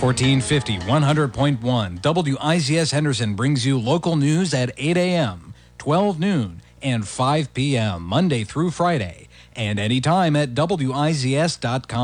1450, 100.1. WIZS Henderson brings you local news at 8 a.m., 12 noon, and 5 p.m., Monday through Friday, and anytime at WIZS.com.